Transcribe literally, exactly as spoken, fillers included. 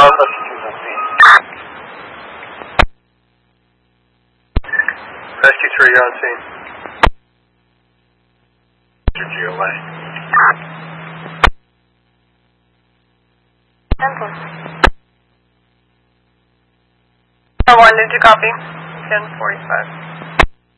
Uh, let's do something. Rescue three, you're on scene. G O A. Temple. one, did you copy? ten forty-five.